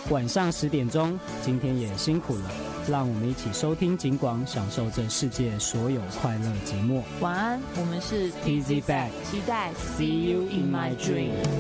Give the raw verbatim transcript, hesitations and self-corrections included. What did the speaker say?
晚上十点钟，今天也辛苦了，让我们一起收听警广，享受这世界所有快乐节目。 晚安，我们是 T Z Back， 期待 See you in my dream。